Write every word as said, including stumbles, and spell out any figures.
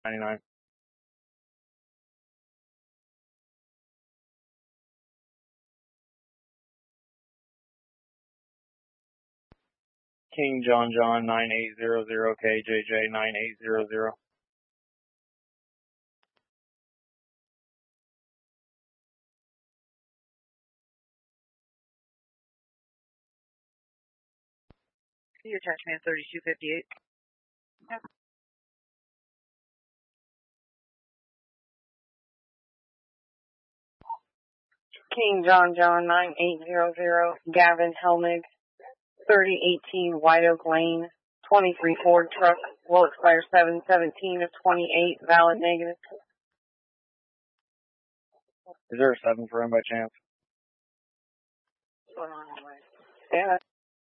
ninety-nine. King John John nine eight zero zero K J J nine eight zero zero. Your attachment thirty-two fifty-eight. Yep. King John John nine eight zero zero Gavin Helmig, thirty eighteen White Oak Lane, twenty-three Ford truck, will expire seven seventeen of twenty-eight, valid negative. Is there a seven for him by chance? Yeah.